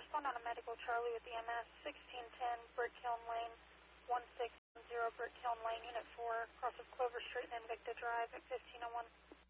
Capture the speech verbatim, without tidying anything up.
respond on a medical Charlie with E M S, sixteen ten Brick Hill Lane, one six zero Brick Hill Lane, Unit four, cross of Clover Street and Invicta Drive at fifteen oh one.